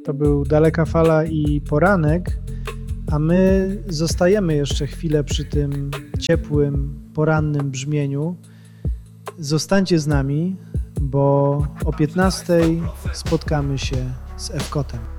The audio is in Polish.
To był Daleka Fala i Poranek, a my zostajemy jeszcze chwilę przy tym ciepłym, porannym brzmieniu. Zostańcie z nami, bo o 15:00 spotkamy się z Ewkotem.